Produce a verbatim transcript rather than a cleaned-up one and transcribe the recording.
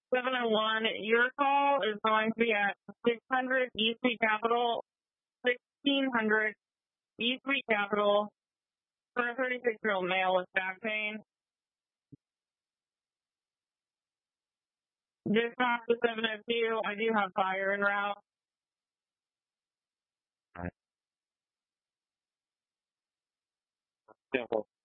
seven oh one, your call is going to be at six hundred East Street Capitol, sixteen hundred East Street Capitol, for a thirty-six-year-old male with back pain. Dispatch to seven oh two, I do have fire en route. All right. Simple.